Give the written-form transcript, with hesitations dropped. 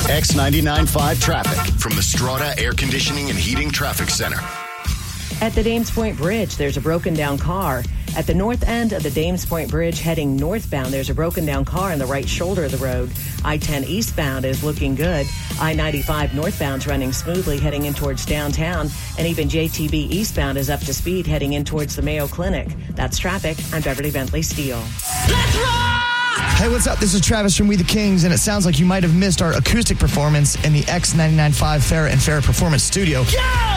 X99.5 traffic from the Strata Air Conditioning and Heating Traffic Center. At the Dames Point Bridge, there's a broken down car. At the north end of the Dames Point Bridge heading northbound, there's a broken down car on the right shoulder of the road. I-10 eastbound is looking good. I-95 northbound's running smoothly heading in towards downtown. And even JTB eastbound is up to speed heading in towards the Mayo Clinic. That's traffic. I'm Beverly Bentley Steele. Let's rock! Hey, what's up? This is Travis from We the Kings, and it sounds like you might have missed our acoustic performance in the X99.5 Farrah and Farrah Performance Studio. Yo!